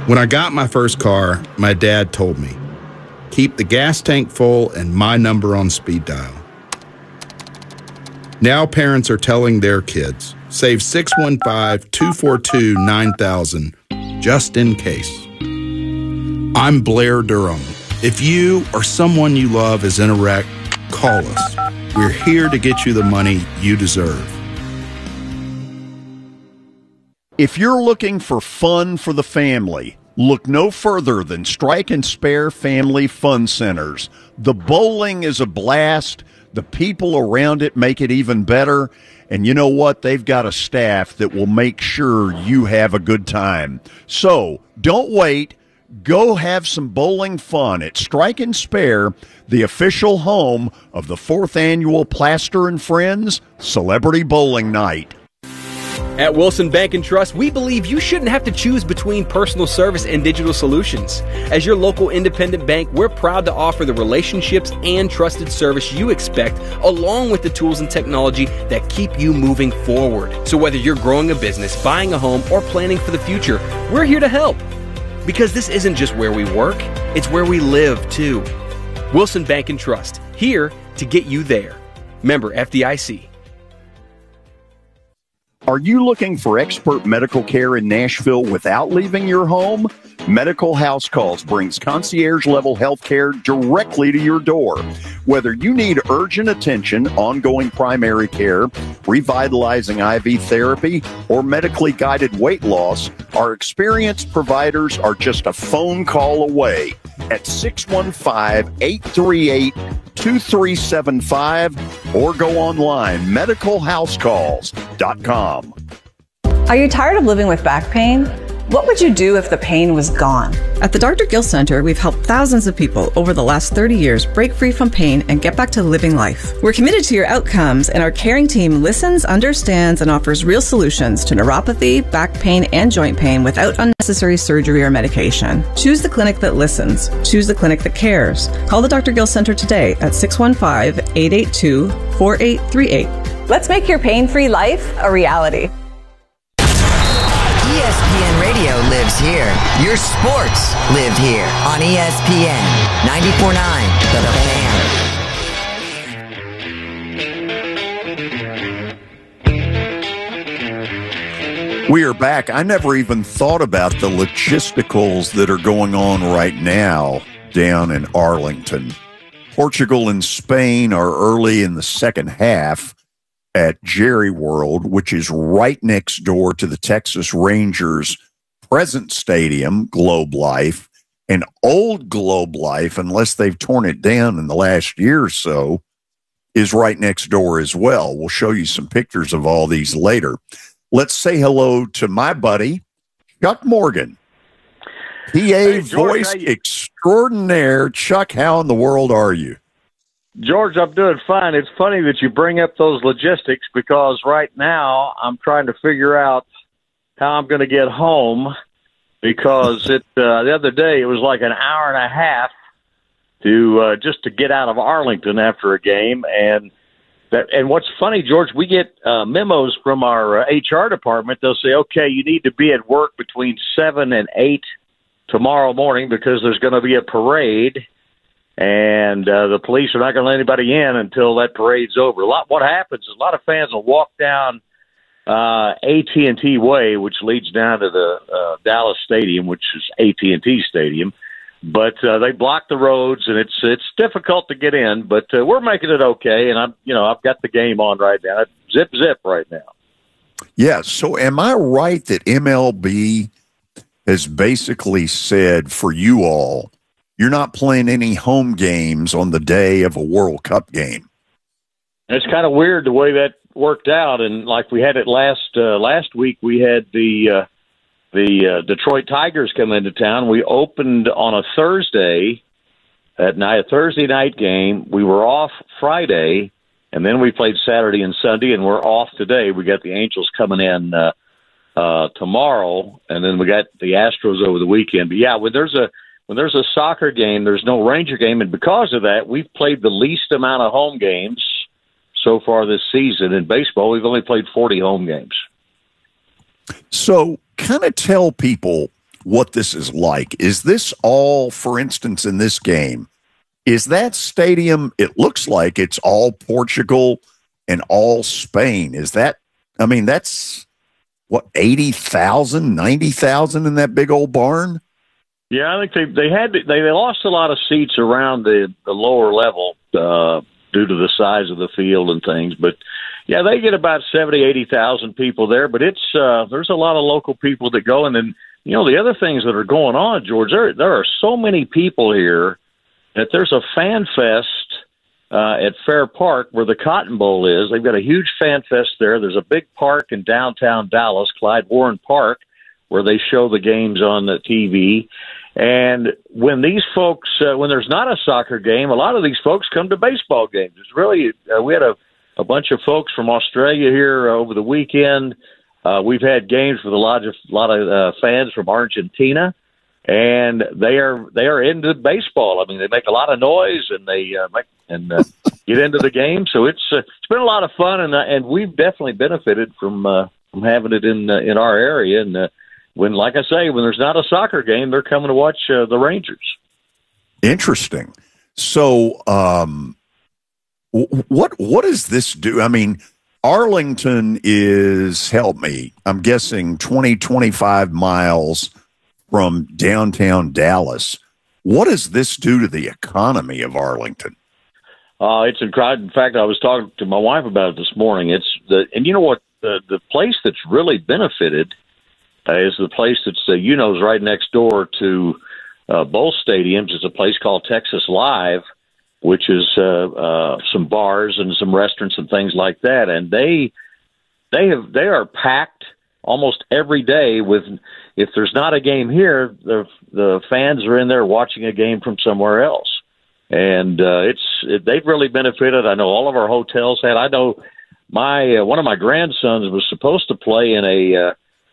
When I got my first car, my dad told me, keep the gas tank full and my number on speed dial. Now parents are telling their kids, save 615-242-9000 just in case. I'm Blair Durham. If you or someone you love is in a wreck, call us. We're here to get you the money you deserve. If you're looking for fun for the family, look no further than Strike and Spare Family Fun Centers. The bowling is a blast. The people around it make it even better. And you know what? They've got a staff that will make sure you have a good time. So don't wait. Go have some bowling fun at Strike and Spare, the official home of the 4th Annual Plaster and Friends Celebrity Bowling Night. At Wilson Bank and Trust, we believe you shouldn't have to choose between personal service and digital solutions. As your local independent bank, we're proud to offer the relationships and trusted service you expect, along with the tools and technology that keep you moving forward. So whether you're growing a business, buying a home, or planning for the future, we're here to help. Because this isn't just where we work, it's where we live, too. Wilson Bank and Trust, here to get you there. Member FDIC. Are you looking for expert medical care in Nashville without leaving your home? Medical House Calls brings concierge-level health care directly to your door. Whether you need urgent attention, ongoing primary care, revitalizing IV therapy, or medically guided weight loss, our experienced providers are just a phone call away at 615-838-2375 or go online, medicalhousecalls.com. Are you tired of living with back pain? What would you do if the pain was gone? At the Dr. Gill Center, we've helped thousands of people over the last 30 years break free from pain and get back to living life. We're committed to your outcomes, and our caring team listens, understands, and offers real solutions to neuropathy, back pain, and joint pain without unnecessary surgery or medication. Choose the clinic that listens. Choose the clinic that cares. Call the Dr. Gill Center today at 615-882-4838. Let's make your pain-free life a reality. ESPN Radio lives here. Your sports live here on ESPN 94.9 The Fan. We are back. I never even thought about the logisticals that are going on right now down in Arlington. Portugal and Spain are early in the second half at Jerry World, which is right next door to the Texas Rangers' present stadium, Globe Life. And old Globe Life, unless they've torn it down in the last year or so, is right next door as well. We'll show you some pictures of all these later. Let's say hello to my buddy, Chuck Morgan, PA voice extraordinaire. Chuck, how in the world are you? George, I'm doing fine. It's funny that you bring up those logistics because right now I'm trying to figure out how I'm going to get home because the other day it was like an hour and a half to just to get out of Arlington after a game. And what's funny, George, we get memos from our HR department. They'll say, okay, you need to be at work between 7 and 8 tomorrow morning because there's going to be a parade. And the police are not going to let anybody in until that parade's over. What happens is a lot of fans will walk down AT&T Way, which leads down to the Dallas Stadium, which is AT&T Stadium. But they block the roads, and it's difficult to get in. But we're making it okay, and I've got the game on right now. Zip right now. Yeah. So, am I right that MLB has basically said for you all, you're not playing any home games on the day of a World Cup game? It's kind of weird the way that worked out, and like we had it last week, we had the Detroit Tigers come into town. We opened on a Thursday at night, a Thursday night game. We were off Friday, and then we played Saturday and Sunday, and we're off today. We got the Angels coming in tomorrow, and then we got the Astros over the weekend. But yeah, when there's a soccer game, there's no Ranger game, and because of that, we've played the least amount of home games so far this season. In baseball, we've only played 40 home games. So kind of tell people what this is like. Is this all, for instance, in this game, is that stadium, it looks like it's all Portugal and all Spain. Is that, I mean, that's what, 80,000, 90,000 in that big old barn? Yeah, I think they lost a lot of seats around the lower level due to the size of the field and things. But yeah, they get about 70, 80,000 people there. But it's there's a lot of local people that go. And then, you know, the other things that are going on, George, there are so many people here that there's a fan fest at Fair Park where the Cotton Bowl is. They've got a huge fan fest there. There's a big park in downtown Dallas, Clyde Warren Park, where they show the games on the TV. And when these folks, when there's not a soccer game, a lot of these folks come to baseball games. It's really, we had a bunch of folks from Australia here over the weekend. We've had games with a lot of fans from Argentina, and they are into baseball. I mean, they make a lot of noise, and they get into the game. So it's been a lot of fun, and we've definitely benefited from having it in our area. And when, like I say, when there's not a soccer game, they're coming to watch the Rangers. Interesting. So, what does this do? I mean, Arlington is, help me, I'm guessing 20, 25 miles from downtown Dallas. What does this do to the economy of Arlington? It's incredible. In fact, I was talking to my wife about it this morning. And you know what? The place that's really benefited is the place that's is right next door to both stadiums. It's a place called Texas Live, which is some bars and some restaurants and things like that. And they are packed almost every day with. If there's not a game here, the fans are in there watching a game from somewhere else, and they've really benefited. I know all of our hotels had. I know one of my grandsons was supposed to play in a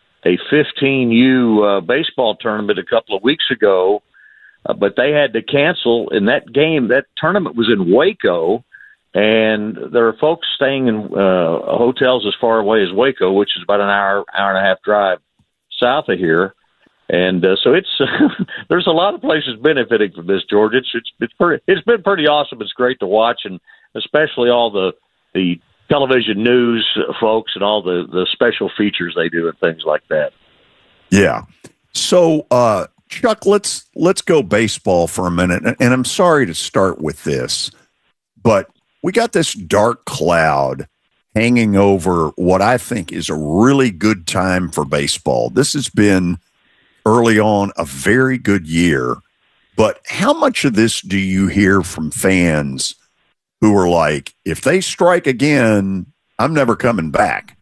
15U baseball tournament a couple of weeks ago, but they had to cancel. In that game, that tournament was in Waco, and there are folks staying in hotels as far away as Waco, which is about an hour and a half drive south of here. And so it's there's a lot of places benefiting from this, George. It's been pretty awesome. It's great to watch, and especially all the television news folks and all the special features they do and things like that. Yeah. So, Chuck, let's go baseball for a minute. And I'm sorry to start with this, but we got this dark cloud hanging over what I think is a really good time for baseball. This has been early on a very good year, but how much of this do you hear from fans who are like, if they strike again, I'm never coming back?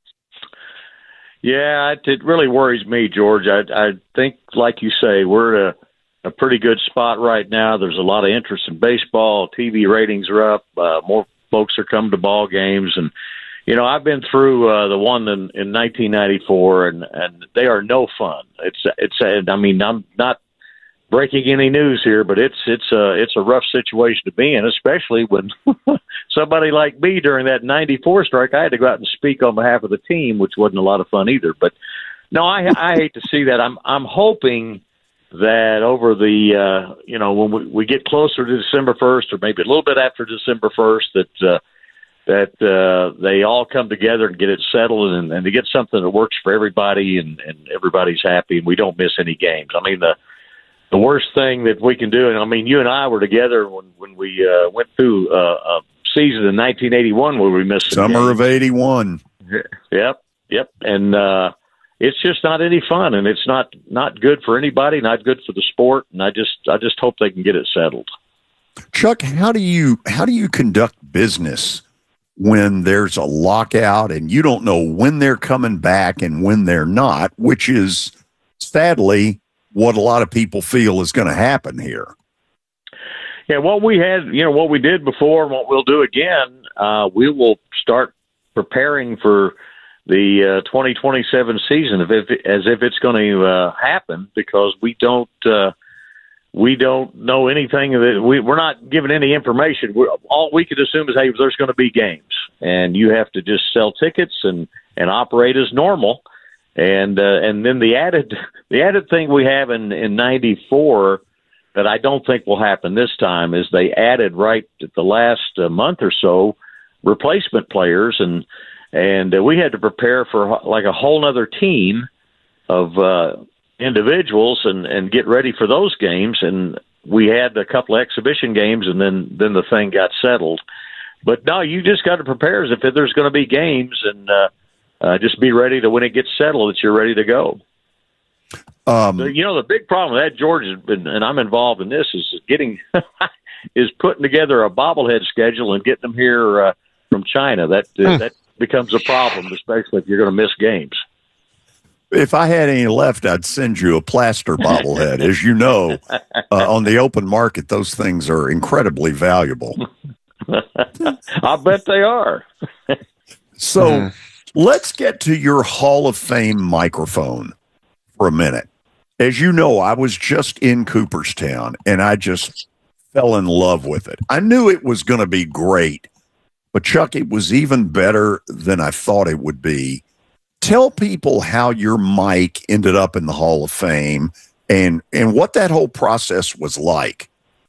Yeah, it really worries me, George. I think, like you say, we're at a pretty good spot right now. There's a lot of interest in baseball. TV ratings are up. More folks are coming to ball games. And, you know, I've been through the one in 1994, and they are no fun. I mean, I'm not breaking any news here, but it's a rough situation to be in, especially when somebody like me during that 94 strike, I had to go out and speak on behalf of the team, which wasn't a lot of fun either. But no, I hate to see that. I'm hoping that over the when we get closer to December 1st, or maybe a little bit after December 1st, that they all come together and get it settled, and to get something that works for everybody, and everybody's happy, and we don't miss any games. I mean, the worst thing that we can do, and I mean, you and I were together when we went through a season in 1981 where we missed summer of '81. Yep, and it's just not any fun, and it's not good for anybody, not good for the sport, and I just hope they can get it settled. Chuck, how do you conduct business when there's a lockout and you don't know when they're coming back and when they're not, which is sadly what a lot of people feel is going to happen here? Yeah, what we did before and what we'll do again, we will start preparing for the 2027 season as if it's going to happen, because we don't know anything of it. We're not given any information. All we could assume is, hey, there's going to be games, and you have to just sell tickets and operate as normal. And then the added thing we have in '94 that I don't think will happen this time is they added right at the last month or so replacement players, and we had to prepare for like a whole other team of individuals and get ready for those games. And we had a couple of exhibition games, and then the thing got settled. But no, you just got to prepare as if there's going to be games, and just be ready to, when it gets settled, that you're ready to go. The big problem with that, George, has been, and I'm involved in this, is getting is putting together a bobblehead schedule and getting them here from China. That becomes a problem, especially if you're going to miss games. If I had any left, I'd send you a plaster bobblehead. As you know, on the open market, those things are incredibly valuable. I bet they are. So let's get to your Hall of Fame microphone for a minute. As you know, I was just in Cooperstown, and I just fell in love with it. I knew it was going to be great, but Chuck, it was even better than I thought it would be. Tell people how your mic ended up in the Hall of Fame and what that whole process was like.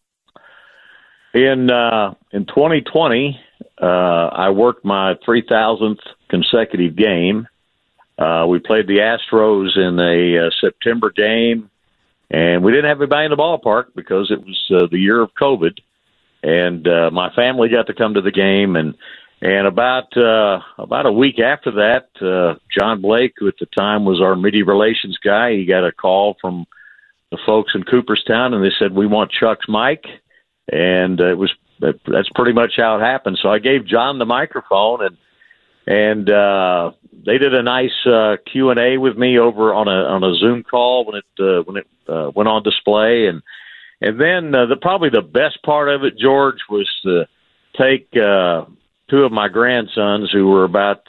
In 2020, I worked my 3,000th consecutive game. We played the Astros in a September game, and we didn't have anybody in the ballpark because it was the year of COVID. And my family got to come to the game, and about a week after that, John Blake, who at the time was our media relations guy, he got a call from the folks in Cooperstown, and they said, "We want Chuck's mic." And that's pretty much how it happened. So I gave John the microphone, and they did a nice Q&A with me over on a Zoom call when it went on display, and then probably the best part of it, George, was to take two of my grandsons who were about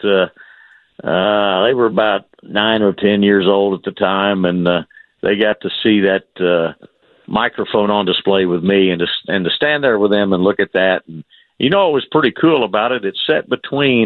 9 or 10 years old at the time, and they got to see that microphone on display with me, and to stand there with them and look at that. And what was pretty cool about it? It's set between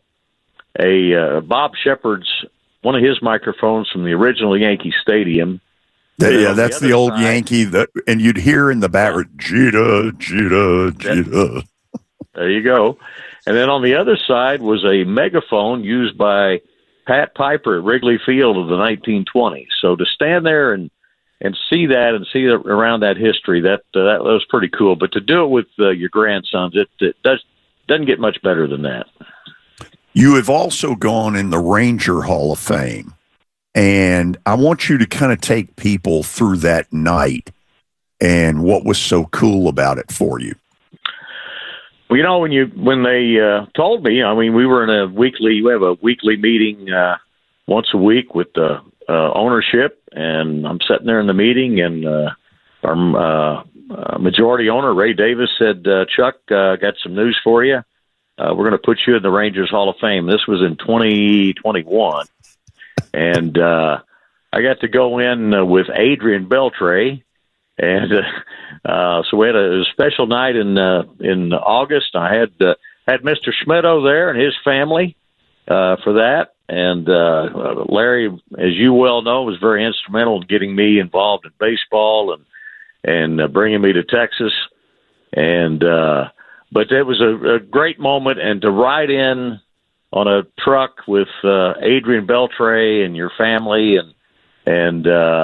Bob Shepard's, one of his microphones from the original Yankee Stadium. Yeah, that's the old side, Yankee, and you'd hear in the background, Jeter, Jeter, Jeter. There you go. And then on the other side was a megaphone used by Pat Piper at Wrigley Field of the 1920s. So to stand there and see that and see around that history, that was pretty cool. But to do it with your grandsons, it doesn't get much better than that. You have also gone in the Ranger Hall of Fame, and I want you to kind of take people through that night and what was so cool about it for you. Well, when they told me, we were we have a weekly meeting once a week with the ownership, and I'm sitting there in the meeting, and our majority owner, Ray Davis, said, "Chuck, got some news for you. We're going to put you in the Rangers Hall of Fame." This was in 2021, and I got to go in with Adrian Beltre, and so we had a special night in August. I had Mr. Schmittou there and his family for that. And Larry, as you well know, was very instrumental in getting me involved in baseball and bringing me to Texas. And but it was a great moment, and to ride in on a truck with Adrian Beltre and your family, and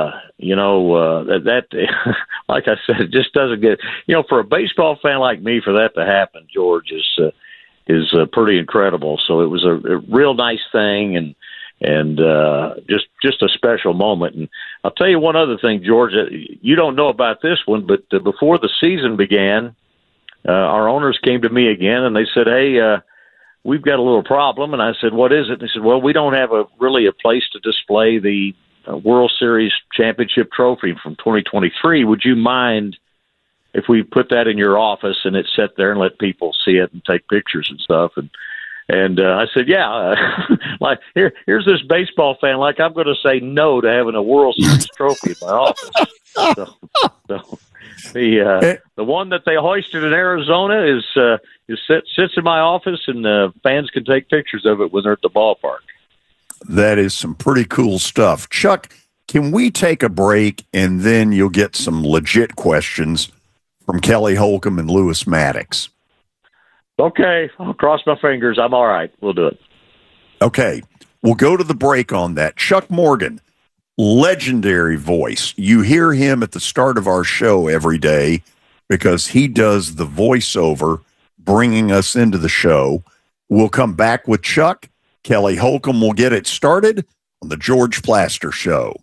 that like I said, it just doesn't get, for a baseball fan like me, for that to happen, George, is pretty incredible. So it was a real nice thing, and just a special moment. And I'll tell you one other thing, George, you don't know about this one, but before the season began, our owners came to me again, and they said, "Hey, we've got a little problem." And I said, "What is it?" And they said, "Well, we don't have really a place to display the World Series championship trophy from 2023. Would you mind if we put that in your office and it sat there and let people see it and take pictures and stuff?" And I said, "Yeah." Like here's this baseball fan. Like, I'm going to say no to having a World Series trophy in my office. So the one that they hoisted in Arizona sits in my office, and fans can take pictures of it when they're at the ballpark. That is some pretty cool stuff. Chuck, can we take a break and then you'll get some legit questions from Kelly Holcomb and Lewis Maddox? Okay, I'll cross my fingers. I'm all right. We'll do it. Okay, we'll go to the break on that. Chuck Morgan, legendary voice. You hear him at the start of our show every day because he does the voiceover bringing us into the show. We'll come back with Chuck. Kelly Holcomb will get it started on the George Plaster Show.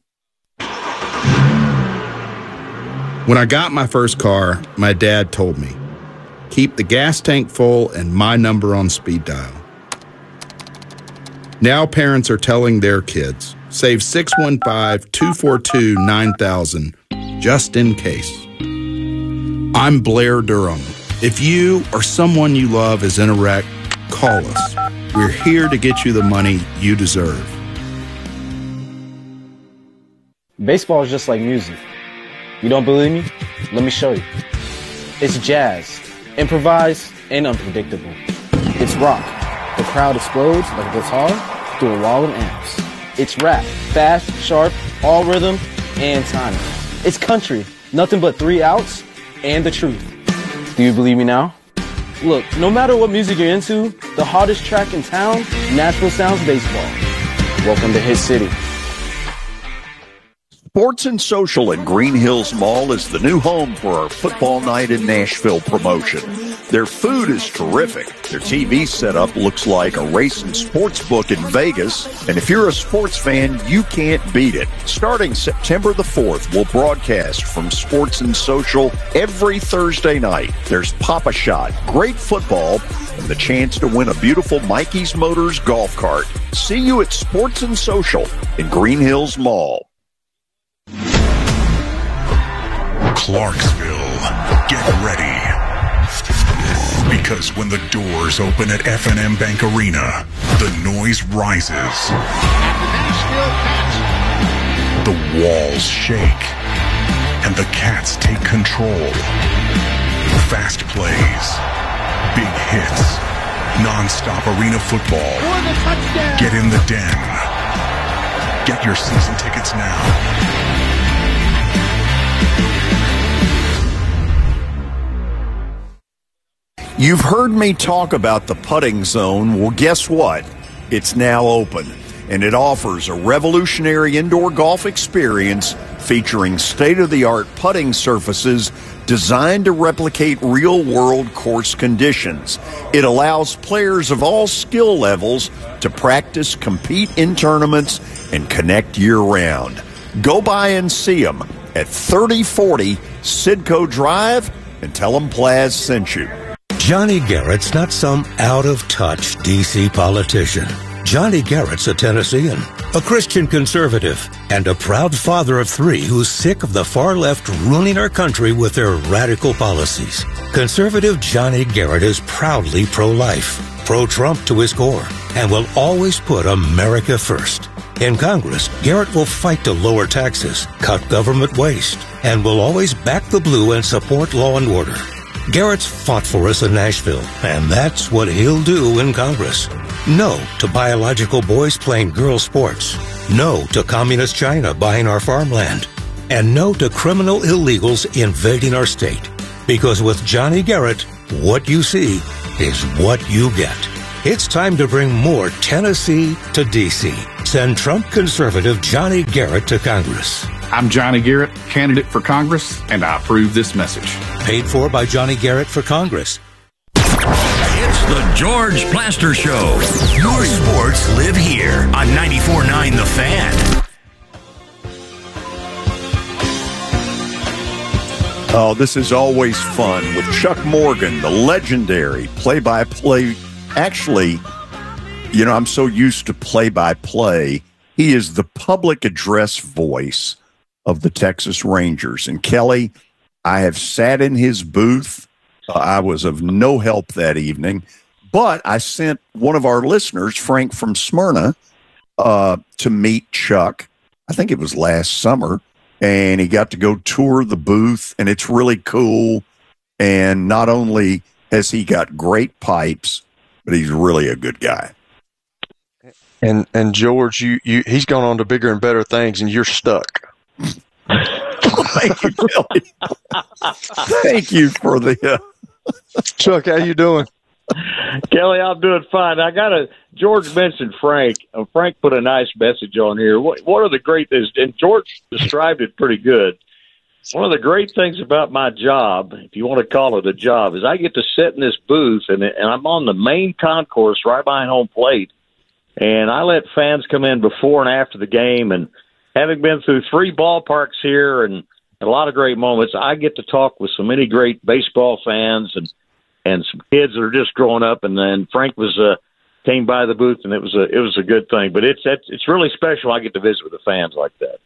When I got my first car, my dad told me, keep the gas tank full and my number on speed dial. Now parents are telling their kids, save 615-242-9000 just in case. I'm Blair Durham. If you or someone you love is in a wreck, call us. We're here to get you the money you deserve. Baseball is just like music. You don't believe me? Let me show you. It's jazz, improvised and unpredictable. It's rock. The crowd explodes like a guitar through a wall of amps. It's rap, fast, sharp, all rhythm and timing. It's country, nothing but 3 outs and the truth. Do you believe me now? Look, no matter what music you're into, the hardest track in town, Nashville Sounds Baseball. Welcome to Hit City. Sports and Social at Green Hills Mall is the new home for our Football Night in Nashville promotion. Their food is terrific. Their TV setup looks like a racing sports book in Vegas. And if you're a sports fan, you can't beat it. Starting September the 4th, we'll broadcast from Sports and Social every Thursday night. There's Pop-A-Shot, great football, and the chance to win a beautiful Mikey's Motors golf cart. See you at Sports and Social in Green Hills Mall. Clarksville, get ready. Because when the doors open at F&M Bank Arena, the noise rises. The walls shake. And the Cats take control. Fast plays. Big hits. Non-stop arena football. Get in the den. Get your season tickets now. You've heard me talk about the putting zone. Well, guess what? It's now open, and it offers a revolutionary indoor golf experience featuring state-of-the-art putting surfaces designed to replicate real-world course conditions. It allows players of all skill levels to practice, compete in tournaments, and connect year-round. Go by and see them at 3040 Sidco Drive and tell them Plaz sent you. Johnny Garrett's not some out-of-touch D.C. politician. Johnny Garrett's a Tennessean, a Christian conservative, and a proud father of 3 who's sick of the far left ruining our country with their radical policies. Conservative Johnny Garrett is proudly pro-life, pro-Trump to his core, and will always put America first. In Congress, Garrett will fight to lower taxes, cut government waste, and will always back the blue and support law and order. Garrett's fought for us in Nashville, and that's what he'll do in Congress. No to biological boys playing girl sports. No to communist China buying our farmland. And no to criminal illegals invading our state. Because with Johnny Garrett, what you see is what you get. It's time to bring more Tennessee to D.C. Send Trump conservative Johnny Garrett to Congress. I'm Johnny Garrett, candidate for Congress, and I approve this message. Paid for by Johnny Garrett for Congress. It's the George Plaster Show. Your sports live here on 94.9 The Fan. Oh, this is always fun with Chuck Morgan, the legendary play-by-play. Actually, you know, I'm so used to play-by-play. He is the public address voice of the Texas Rangers. And Kelly, I have sat in his booth. I was of no help that evening, but I sent one of our listeners, Frank from Smyrna, to meet Chuck. I think it was last summer, and he got to go tour the booth, and it's really cool. And not only has he got great pipes, but he's really a good guy. And George, he's gone on to bigger and better things, and you're stuck. Thank you, Kelly. Thank you for the Chuck. How you doing, Kelly? I'm doing fine. George mentioned Frank. Frank put a nice message on here. What are the great things? And George described it pretty good. One of the great things about my job, if you want to call it a job, is I get to sit in this booth, and I'm on the main concourse right behind home plate, and I let fans come in before and after the game. And having been through 3 ballparks here and a lot of great moments, I get to talk with so many great baseball fans and some kids that are just growing up. And then Frank came by the booth, and it was a good thing. But it's really special. I get to visit with the fans like that.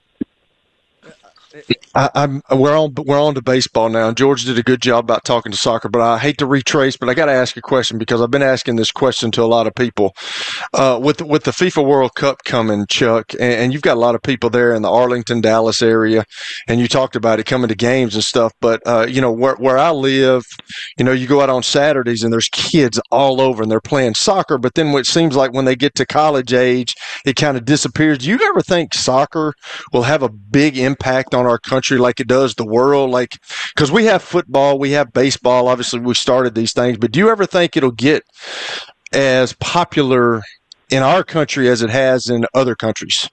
We're on to baseball now. George did a good job about talking to soccer, but I hate to retrace, but I got to ask a question because I've been asking this question to a lot of people. With the FIFA World Cup coming, Chuck, and you've got a lot of people there in the Arlington, Dallas area, and you talked about it coming to games and stuff. But where I live, you go out on Saturdays and there's kids all over and they're playing soccer. But then it seems like when they get to college age, it kind of disappears. Do you ever think soccer will have a big impact on our country like it does the world? Like, because we have football, we have baseball, obviously we started these things, but do you ever think it'll get as popular in our country as it has in other countries?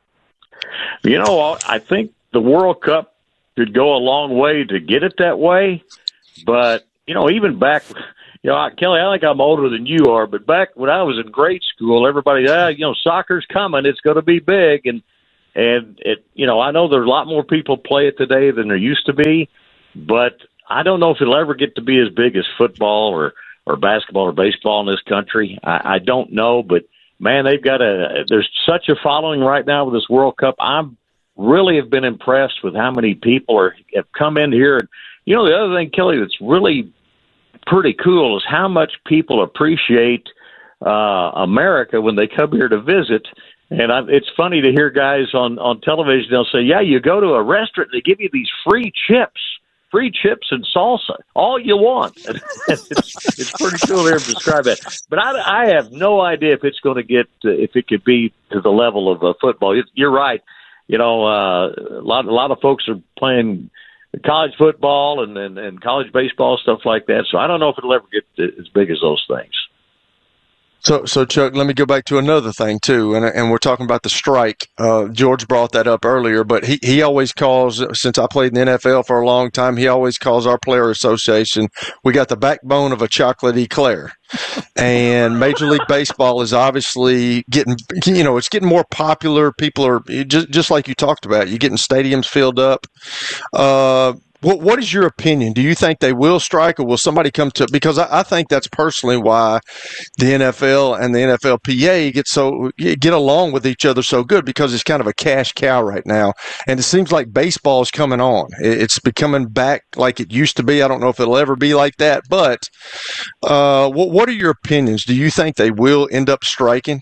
I think the World Cup could go a long way to get it that way, but even back, Kelly, I think I'm older than you are, but back when I was in grade school, everybody, soccer's coming, it's going to be big, and it, I know there's a lot more people play it today than there used to be, but I don't know if it'll ever get to be as big as football or basketball or baseball in this country. I don't know, but man, there's such a following right now with this World Cup. I'm really have been impressed with how many people have come in here. And, the other thing, Kelly, that's really pretty cool is how much people appreciate America when they come here to visit. And it's funny to hear guys on television, they'll say, yeah, you go to a restaurant, they give you these free chips and salsa, all you want. It's pretty cool to hear them describe that. But I have no idea if it's going to get, if it could be to the level of football. You're right. A lot of folks are playing college football and college baseball, stuff like that. So I don't know if it'll ever get as big as those things. So Chuck, let me go back to another thing too, and we're talking about the strike. George brought that up earlier, but he always calls, since I played in the NFL for a long time, he always calls our player association, we got the backbone of a chocolate eclair. And Major League Baseball is obviously getting, it's getting more popular. People are just like you talked about, you're getting stadiums filled up. What is your opinion? Do you think they will strike, or will somebody come to? Because I think that's personally why the NFL and the NFLPA get along with each other so good, because it's kind of a cash cow right now, and it seems like baseball is coming on. It's becoming back like it used to be. I don't know if it'll ever be like that, but what are your opinions? Do you think they will end up striking?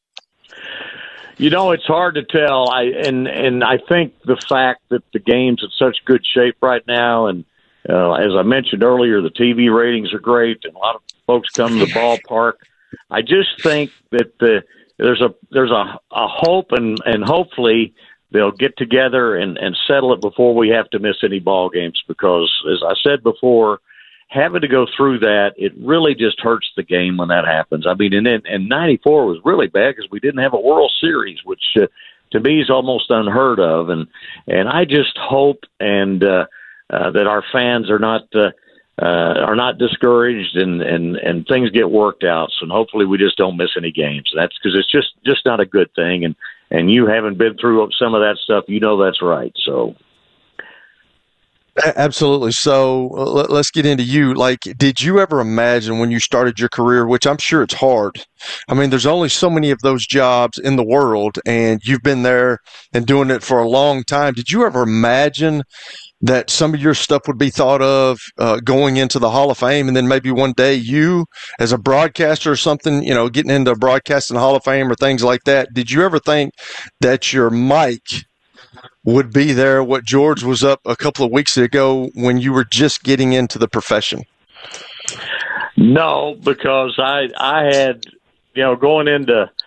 It's hard to tell. And I think the fact that the game's in such good shape right now, and as I mentioned earlier, the TV ratings are great, and a lot of folks come to the ballpark. I just think that there's a hope, and hopefully they'll get together and settle it before we have to miss any ball games. Because, as I said before, having to go through that, it really just hurts the game when that happens. I mean, and 94 was really bad because we didn't have a World Series, which to me is almost unheard of. And I just hope that our fans are not discouraged and things get worked out. So hopefully we just don't miss any games. That's because it's just not a good thing. And you haven't been through some of that stuff. That's right. So. Absolutely. So let's get into you. Like, did you ever imagine when you started your career, which I'm sure it's hard? I mean, there's only so many of those jobs in the world, and you've been there and doing it for a long time. Did you ever imagine that some of your stuff would be thought of going into the Hall of Fame, and then maybe one day you, as a broadcaster or something, getting into broadcasting Hall of Fame or things like that? Did you ever think that your mic would be there, what George was up a couple of weeks ago when you were just getting into the profession? No, because I had, going into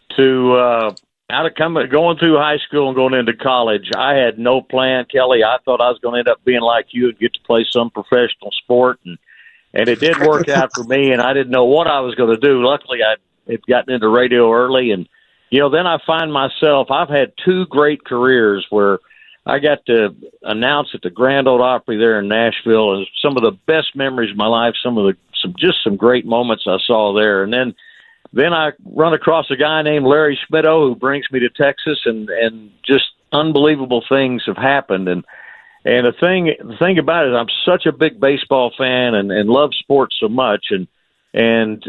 to going through high school and going into college, I had no plan, Kelly. I thought I was going to end up being like you and get to play some professional sport, and it did work out for me, and I didn't know what I was going to do. Luckily, I had gotten into radio early, and, then I find myself, I've had two great careers where I got to announce at the Grand Ole Opry there in Nashville, and some of the best memories of my life, some great moments I saw there. And then I run across a guy named Larry Schmittou who brings me to Texas, and just unbelievable things have happened. And the thing about it is I'm such a big baseball fan and love sports so much, and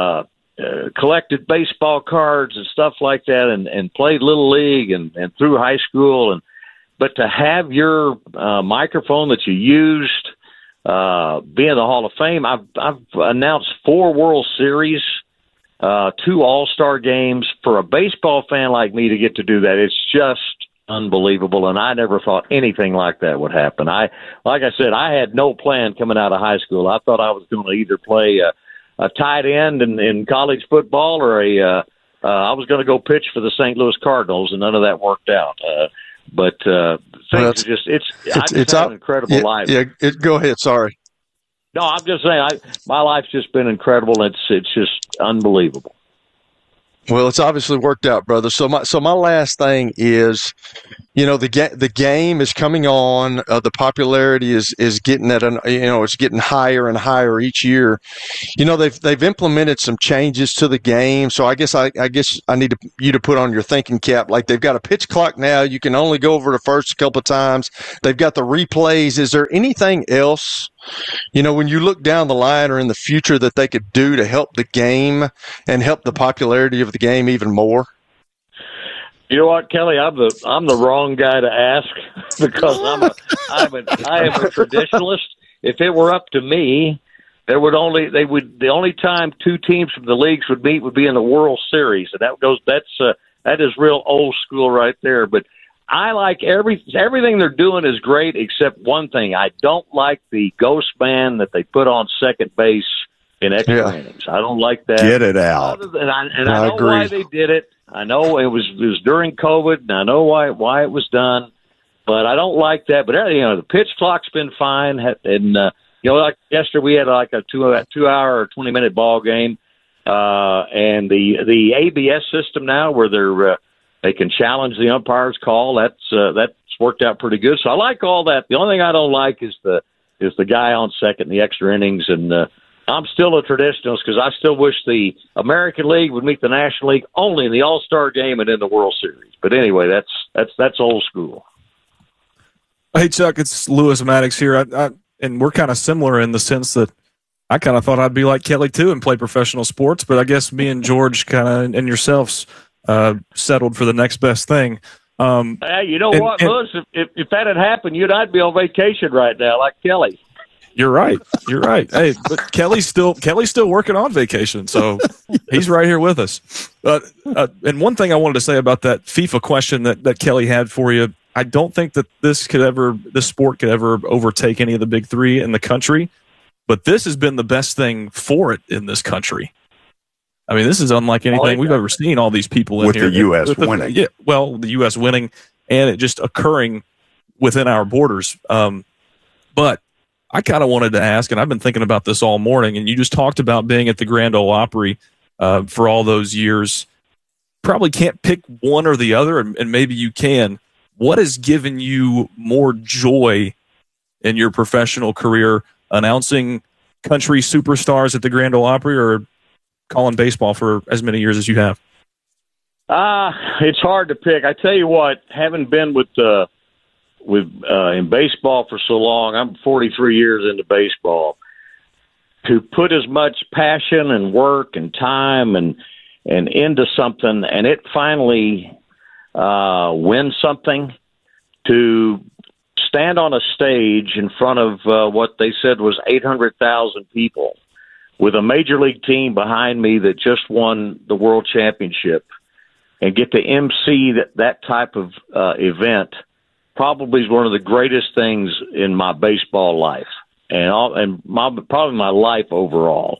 collected baseball cards and stuff like that, and played Little League and through high school. But to have your microphone that you used be in the Hall of Fame, I've announced 4 World Series, 2 All-Star games. For a baseball fan like me to get to do that, it's just unbelievable, and I never thought anything like that would happen. Like I said, I had no plan coming out of high school. I thought I was going to either play a tight end in college football, or I was going to go pitch for the St. Louis Cardinals, and none of that worked out. But things are it's had an incredible life. Yeah, go ahead. Sorry. No, I'm just saying, my life's just been incredible. It's just unbelievable. Well, it's obviously worked out, brother. So my last thing is, the game is coming on. The popularity is getting it's getting higher and higher each year. They've implemented some changes to the game. So I guess I need you to put on your thinking cap. Like, they've got a pitch clock now. You can only go over the first couple of times. They've got the replays. Is there anything else, when you look down the line or in the future, that they could do to help the game and help the popularity of the game even more? You know what, Kelly? I'm the wrong guy to ask, because I am a traditionalist. If it were up to me, the only time 2 teams from the leagues would meet would be in the World Series, and that is real old school right there. But I like everything they're doing is great, except one thing. I don't like the ghost man that they put on second base in extra innings. I don't like that. Get it out. I know agree. why they did it. I know it was during COVID, and I know why it was done, but I don't like that. But the pitch clock's been fine, and like yesterday we had like a 2-hour or 20-minute ball game, and the ABS system now where they can challenge the umpire's call. That's worked out pretty good. So I like all that. The only thing I don't like is the guy on second in the extra innings, and I'm still a traditionalist because I still wish the American League would meet the National League only in the All-Star game and in the World Series. But anyway, that's old school. Hey, Chuck, it's Lewis Maddox here, and we're kind of similar in the sense that I kind of thought I'd be like Kelly too and play professional sports, but I guess me and George kind of and yourselves settled for the next best thing. Hey, you know what, Lewis? If that had happened, I'd be on vacation right now, like Kelly. You're right. Hey, but Kelly's still working on vacation, so he's right here with us. And one thing I wanted to say about that FIFA question that Kelly had for you, I don't think that this sport could ever overtake any of the big 3 in the country, but this has been the best thing for it in this country. I mean, this is unlike anything we've ever seen. All these people in with here the U.S. winning. Yeah, well, the U.S. winning, and it just occurring within our borders. But I kind of wanted to ask, and I've been thinking about this all morning, and you just talked about being at the Grand Ole Opry for all those years. Probably can't pick one or the other, and maybe you can. What has given you more joy in your professional career, announcing country superstars at the Grand Ole Opry or calling baseball for as many years as you have? It's hard to pick. I tell you what, having been in baseball for so long, I'm 43 years into baseball, to put as much passion and work and time and into something, and it finally win something, to stand on a stage in front of what they said was 800,000 people with a major league team behind me that just won the world championship, and get to MC that type of event, probably is one of the greatest things in my baseball life, and probably my life overall.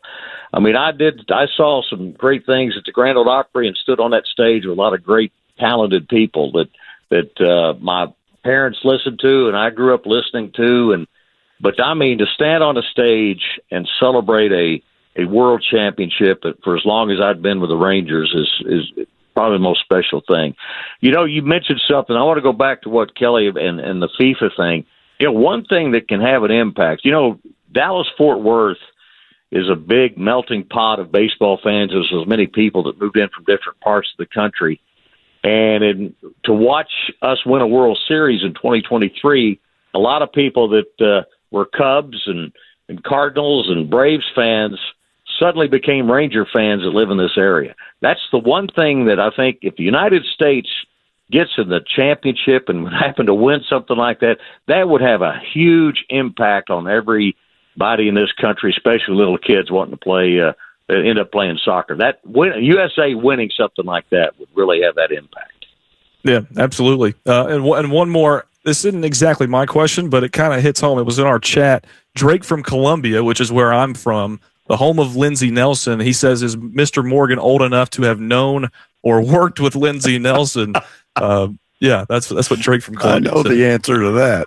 I mean, I saw some great things at the Grand Ole Opry and stood on that stage with a lot of great, talented people that my parents listened to and I grew up listening to. But I mean, to stand on a stage and celebrate a world championship for as long as I'd been with the Rangers is probably the most special thing. You know, you mentioned something. I want to go back to what Kelly and the FIFA thing. You know, one thing that can have an impact, you know, Dallas-Fort Worth is a big melting pot of baseball fans. There's so many people that moved in from different parts of the country. And to watch us win a World Series in 2023, a lot of people that were Cubs and Cardinals and Braves fans suddenly became Ranger fans that live in this area. That's the one thing that I think if the United States gets in the championship and would happen to win something like that, that would have a huge impact on everybody in this country, especially little kids wanting to play, end up playing soccer. USA winning something like that would really have that impact. Yeah, absolutely. And one more. This isn't exactly my question, but it kind of hits home. It was in our chat. Drake from Columbia, which is where I'm from, the home of Lindsey Nelson. He says, is Mr. Morgan old enough to have known or worked with Lindsey Nelson? Yeah, that's what Drake from Columbia I know said. the answer to that.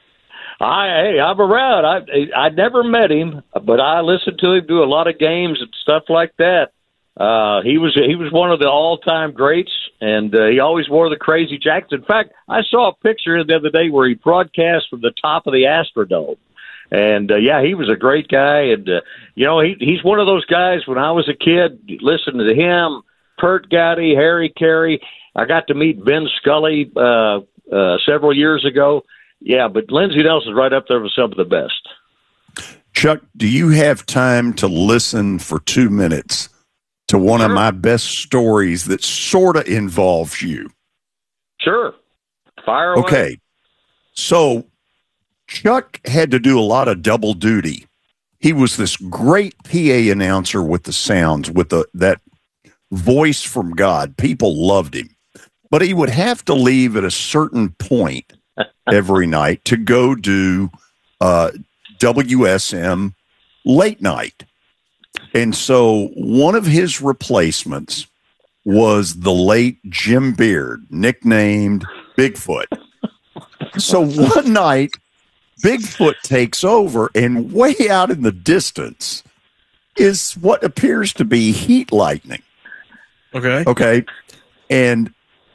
I'm around. I never met him, but I listened to him do a lot of games and stuff like that. He was one of the all-time greats, and he always wore the crazy jackets. In fact, I saw a picture the other day where he broadcast from the top of the Astrodome. And, yeah, he was a great guy. And, you know, he's one of those guys, when I was a kid, listening to him, Kurt Gowdy, Harry Carey. I got to meet Vin Scully several years ago. Yeah, but Lindsey Nelson's right up there with some of the best. Chuck, do you have time to listen for 2 minutes to one of my best stories that sort of involves you? Sure. Fire away. Okay. So Chuck had to do a lot of double duty. He was this great PA announcer with the sounds, with that voice from God. People loved him. But he would have to leave at a certain point every night to go do WSM late night. And so one of his replacements was the late Jim Beard, nicknamed Bigfoot. So one night, Bigfoot takes over, and way out in the distance is what appears to be heat lightning. Okay. And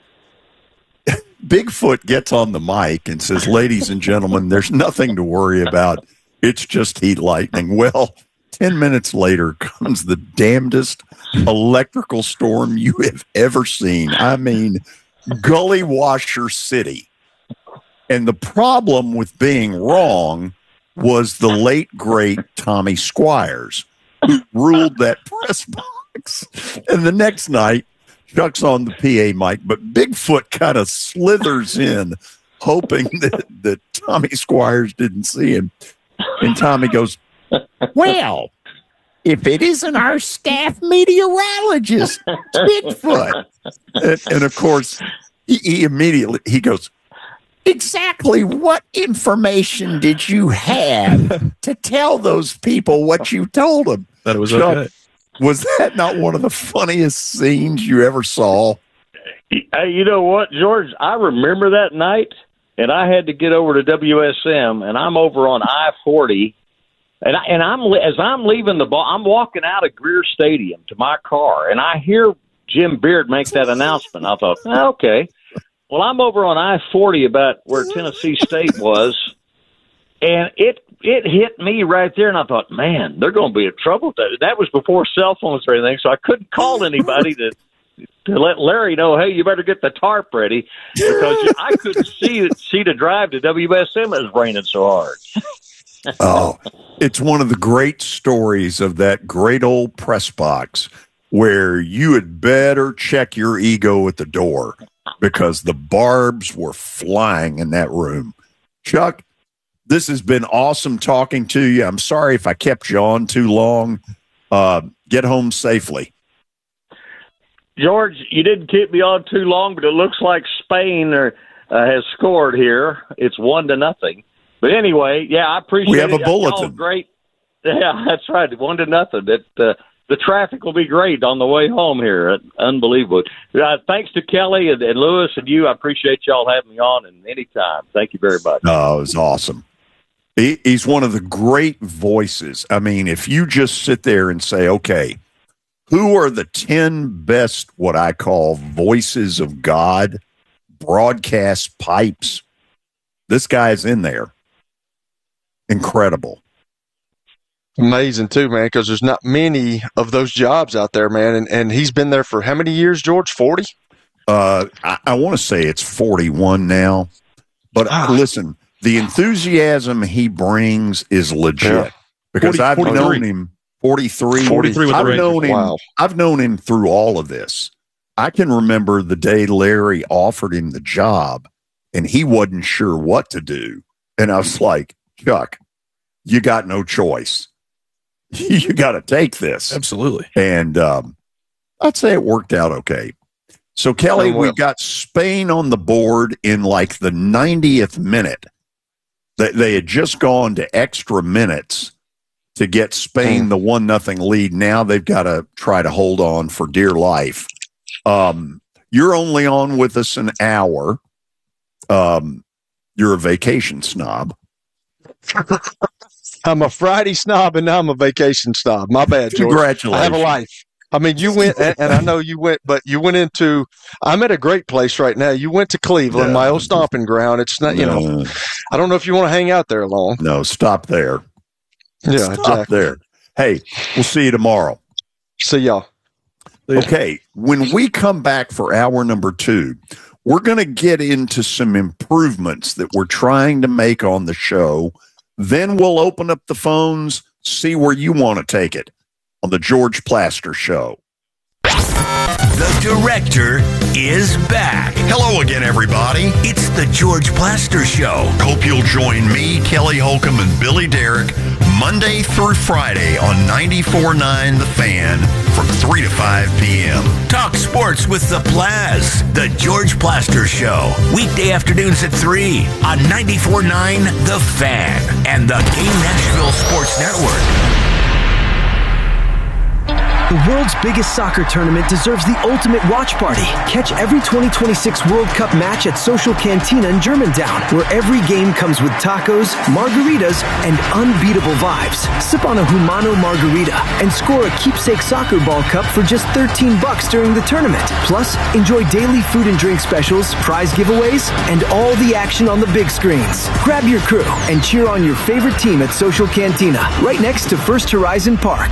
Bigfoot gets on the mic and says, ladies and gentlemen, there's nothing to worry about. It's just heat lightning. Well, 10 minutes later comes the damnedest electrical storm you have ever seen. I mean, Gully Washer City. And the problem with being wrong was the late, great Tommy Squires, who ruled that press box. And the next night, Chuck's on the PA mic, but Bigfoot kind of slithers in, hoping that Tommy Squires didn't see him. And Tommy goes, well, if it isn't our staff meteorologist, Bigfoot. And of course, he immediately, he goes, exactly what information did you have to tell those people what you told them? That it was Chuck, okay. Was that not one of the funniest scenes you ever saw? Hey, you know what, George? I remember that night, and I had to get over to WSM, and I'm over on I-40, and as I'm leaving the ball, I'm walking out of Greer Stadium to my car, and I hear Jim Beard make that announcement. I thought, okay. Well, I'm over on I-40 about where Tennessee State was, and it hit me right there, and I thought, man, they're going to be in trouble. That was before cell phones or anything, so I couldn't call anybody to let Larry know, hey, you better get the tarp ready, because I couldn't see the drive to WSM. It was raining so hard. Oh, it's one of the great stories of that great old press box where you had better check your ego at the door because the barbs were flying in that room. Chuck, this has been awesome talking to you. I'm sorry if I kept you on too long. Get home safely. George, you didn't keep me on too long, but it looks like Spain has scored here. It's 1-0. But anyway, yeah, I appreciate it. We have a bulletin. Great. Yeah, that's right. 1-0. the traffic will be great on the way home here. Unbelievable. Thanks to Kelly and Lewis and you. I appreciate y'all having me on, and anytime. Thank you very much. Oh, it was awesome. He's one of the great voices. I mean, if you just sit there and say, okay, who are the 10 best, what I call voices of God, broadcast pipes, this guy's in there. Incredible. Amazing, too, man, because there's not many of those jobs out there, man. And he's been there for how many years, George? 40? I want to say it's 41 now. But listen, the enthusiasm he brings is legit. Because 40, I've 43. known him 43. 43 with the Rangers. I've known him through all of this. I can remember the day Larry offered him the job, and he wasn't sure what to do. And I was like, Chuck, you got no choice. You got to take this. Absolutely. And I'd say it worked out okay. So, Kelly, we got Spain on the board in like the 90th minute. They had just gone to extra minutes to get Spain the 1-0 lead. Now they've got to try to hold on for dear life. You're only on with us an hour. You're a vacation snob. I'm a Friday snob, and now I'm a vacation snob. My bad, George. Congratulations. I have a life. I mean, you went, and I know you went, but you went into, I'm at a great place right now. You went to Cleveland, my old stomping ground. It's not, you know, I don't know if you want to hang out there long. No, stop there. Yeah, stop there. Hey, we'll see you tomorrow. See y'all. Okay, when we come back for hour number 2, we're going to get into some improvements that we're trying to make on the show. Then we'll open up the phones, see where you want to take it on the George Plaster Show. The director is back. Hello again, everybody. It's the George Plaster Show. Hope you'll join me, Kelly Holcomb, and Billy Derrick Monday through Friday on 94.9 The Fan from 3 to 5 p.m. Talk sports with the Plaz. The George Plaster Show. Weekday afternoons at 3 on 94.9 The Fan and the Game Nashville Sports Network. The world's biggest soccer tournament deserves the ultimate watch party. Catch every 2026 World Cup match at Social Cantina in Germantown, where every game comes with tacos, margaritas, and unbeatable vibes. Sip on a Humano margarita and score a keepsake soccer ball cup for just $13 during the tournament. Plus, enjoy daily food and drink specials, prize giveaways, and all the action on the big screens. Grab your crew and cheer on your favorite team at Social Cantina, right next to First Horizon Park.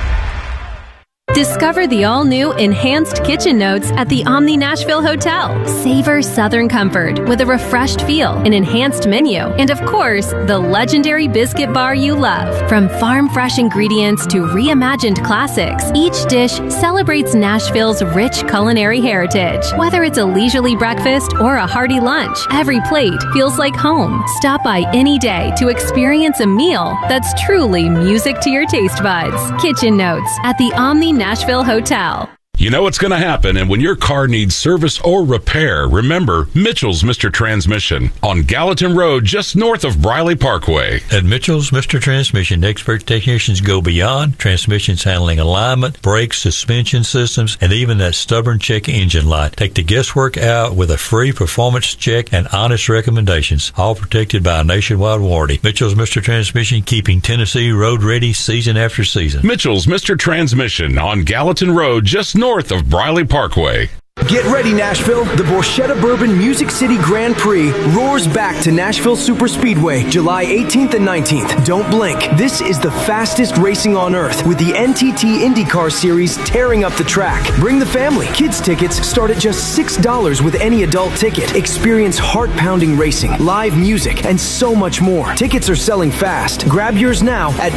Discover the all-new Enhanced Kitchen Notes at the Omni Nashville Hotel. Savor Southern comfort with a refreshed feel, an enhanced menu, and of course, the legendary biscuit bar you love. From farm-fresh ingredients to reimagined classics, each dish celebrates Nashville's rich culinary heritage. Whether it's a leisurely breakfast or a hearty lunch, every plate feels like home. Stop by any day to experience a meal that's truly music to your taste buds. Kitchen Notes at the Omni Nashville Hotel. You know what's going to happen, and when your car needs service or repair, remember Mitchell's Mr. Transmission on Gallatin Road, just north of Briley Parkway. At Mitchell's Mr. Transmission, expert technicians go beyond transmissions handling alignment, brakes, suspension systems, and even that stubborn check engine light. Take the guesswork out with a free performance check and honest recommendations, all protected by a nationwide warranty. Mitchell's Mr. Transmission, keeping Tennessee road ready season after season. Mitchell's Mr. Transmission on Gallatin Road, just north of Briley Parkway. Get ready, Nashville. The Borchetta Bourbon Music City Grand Prix roars back to Nashville Superspeedway, July 18th and 19th. Don't blink. This is the fastest racing on earth, with the NTT IndyCar Series tearing up the track. Bring the family. Kids tickets start at just $6 with any adult ticket. Experience heart-pounding racing, live music, and so much more. Tickets are selling fast. Grab yours now at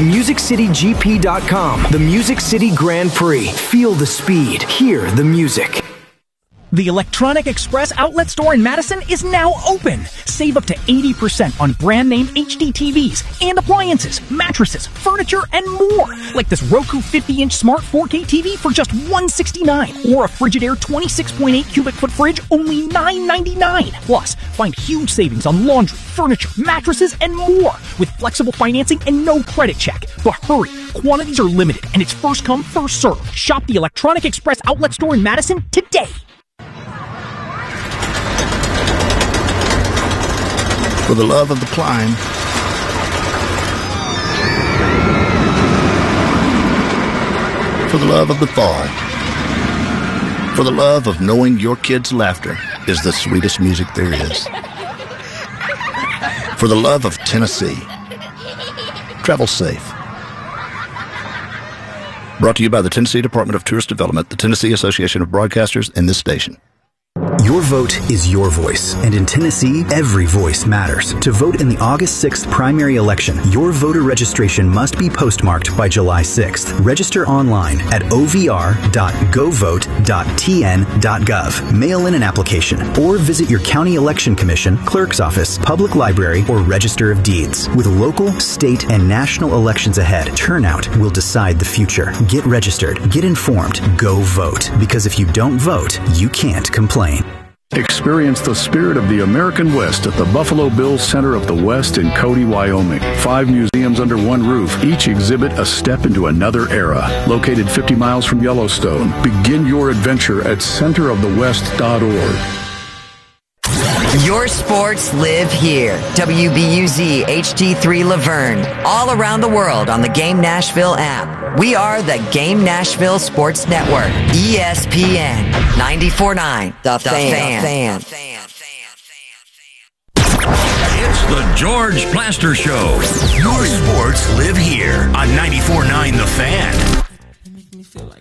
MusicCityGP.com. The Music City Grand Prix. Feel the speed. Hear the music. The Electronic Express outlet store in Madison is now open. Save up to 80% on brand name HD TVs and appliances, mattresses, furniture, and more. Like this Roku 50-inch smart 4K TV for just $169, or a Frigidaire 26.8 cubic foot fridge only $9.99. Plus, find huge savings on laundry, furniture, mattresses, and more with flexible financing and no credit check. But hurry, quantities are limited and it's first come, first served. Shop the Electronic Express outlet store in Madison today. For the love of the climb. For the love of the fall. For the love of knowing your kids' laughter is the sweetest music there is. For the love of Tennessee. Travel safe. Brought to you by the Tennessee Department of Tourist Development, the Tennessee Association of Broadcasters, and this station. Your vote is your voice, and in Tennessee, every voice matters. To vote in the August 6th primary election, your voter registration must be postmarked by July 6th. Register online at ovr.govote.tn.gov. Mail in an application, or visit your county election commission, clerk's office, public library, or register of deeds. With local, state, and national elections ahead, turnout will decide the future. Get registered, get informed, go vote. Because if you don't vote, you can't complain. Experience the spirit of the American West at the Buffalo Bills Center of the West in Cody, Wyoming. 5 museums under one roof, each exhibit a step into another era. Located 50 miles from Yellowstone, begin your adventure at centerofthewest.org. Your sports live here. WBUZ HD3 Laverne. All around the world on the Game Nashville app. We are the Game Nashville Sports Network. ESPN 94.9. The Fan. It's the George Plaster Show. Your sports live here on 94.9 The Fan. Make me feel like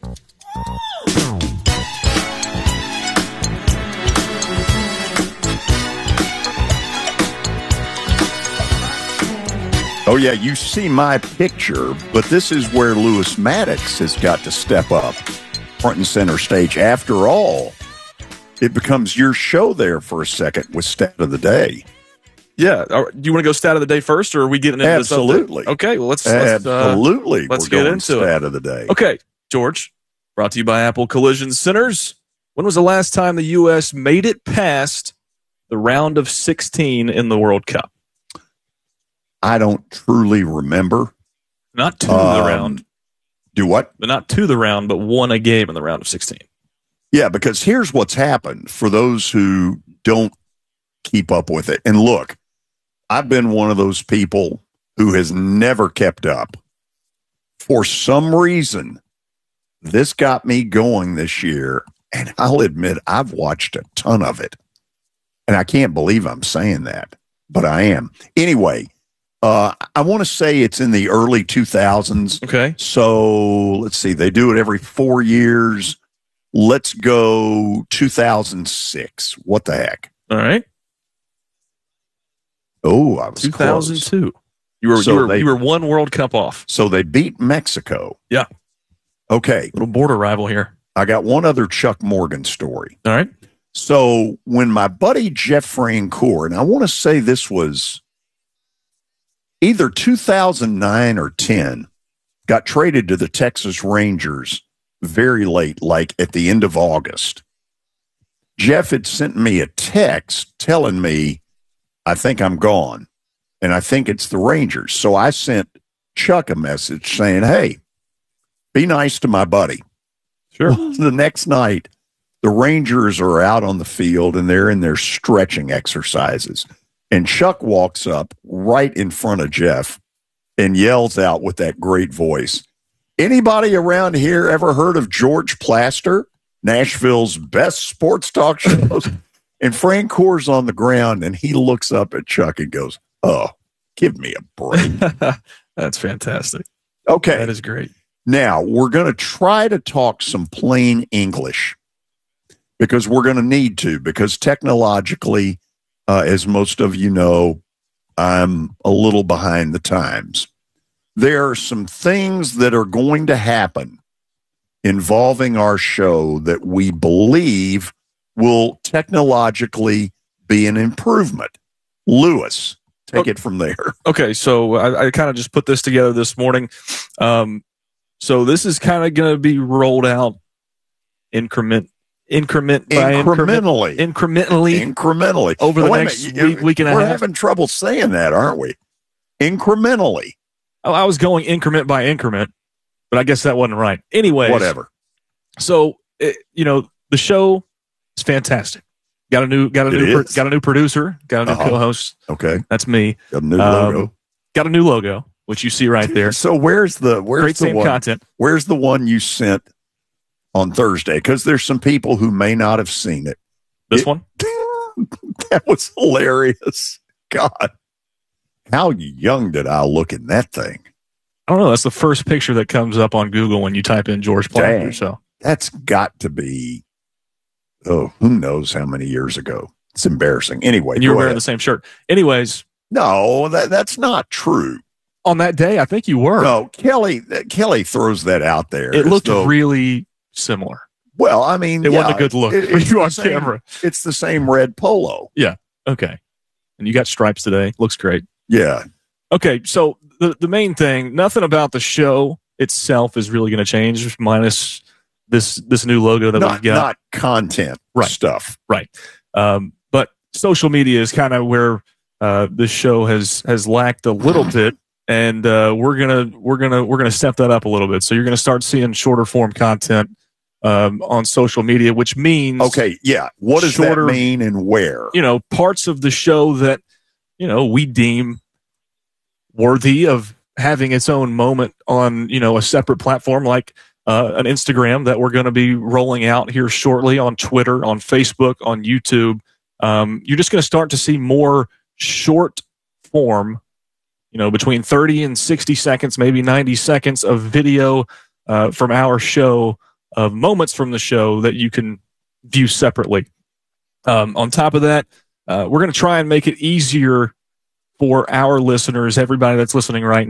Oh, yeah, you see my picture, but this is where Lewis Maddox has got to step up front and center stage. After all, it becomes your show there for a second with Stat of the Day. Yeah. Do you want to go Stat of the Day first, or are we getting into this? Absolutely. Okay, well, let's let's get into Stat of the Day. Okay, George, brought to you by Apple Collision Centers. When was the last time the U.S. made it past the round of 16 in the World Cup? I don't truly remember. Not to the round. Do what? But not to the round, but won a game in the round of 16. Yeah, because here's what's happened for those who don't keep up with it. And look, I've been one of those people who has never kept up. For some reason, this got me going this year, and I'll admit I've watched a ton of it. And I can't believe I'm saying that, but I am. Anyway, I want to say it's in the early 2000s. Okay. So let's see. They do it every 4 years. Let's go 2006. What the heck? All right. Oh, I was 2002. close. You were one World Cup off. So they beat Mexico. Yeah. Okay. Little border rival here. I got one other Chuck Morgan story. All right. So when my buddy Jeff Francoeur, and I want to say this was either 2009 or 10, got traded to the Texas Rangers very late, like at the end of August. Jeff had sent me a text telling me, I think I'm gone, and I think it's the Rangers. So I sent Chuck a message saying, hey, be nice to my buddy. Sure. The next night, the Rangers are out on the field, and they're in their stretching exercises. And Chuck walks up right in front of Jeff and yells out with that great voice, anybody around here ever heard of George Plaster, Nashville's best sports talk shows? And Francoeur's on the ground, and he looks up at Chuck and goes, oh, give me a break. That's fantastic. Okay. That is great. Now, we're going to try to talk some plain English because we're going to need to, because technologically, as most of you know, I'm a little behind the times. There are some things that are going to happen involving our show that we believe will technologically be an improvement. Lewis, take it from there. Okay, so I kind of just put this together this morning. So this is kind of going to be rolled out incrementally over the next week and a half. We're having trouble saying that, aren't we? Incrementally. Oh, I was going increment by increment, but I guess that wasn't right. Anyway, whatever. So the show is fantastic. Got a new producer. Got a new co-host. Okay, that's me. Got a new logo. Got a new logo, which you see right there. So where's the same one, content? Where's the one you sent on Thursday? Because there's some people who may not have seen it. This one? That was hilarious. God, how young did I look in that thing? I don't know. That's the first picture that comes up on Google when you type in George Plaster. So that's got to be, who knows how many years ago. It's embarrassing. Anyway, and you were wearing the same shirt. Anyways. No, that's not true. On that day, I think you were. No, Kelly throws that out there. It looked really similar. Well, I mean, it wasn't a good look for you on camera. It's the same red polo. Yeah. Okay. And you got stripes today. Looks great. Yeah. Okay. So the main thing, nothing about the show itself is really going to change, minus this new logo that we've got. Not content stuff. Right. But social media is kind of where this show has lacked a little bit, and we're gonna step that up a little bit. So you're gonna start seeing shorter form content on social media, which means what does that mean and where? Parts of the show that we deem worthy of having its own moment on a separate platform like an Instagram that we're going to be rolling out here shortly, on Twitter, on Facebook, on YouTube. You're just going to start to see more short form, between 30 and 60 seconds, maybe 90 seconds of video from our show, of moments from the show that you can view separately. On top of that, we're going to try and make it easier for our listeners, everybody that's listening right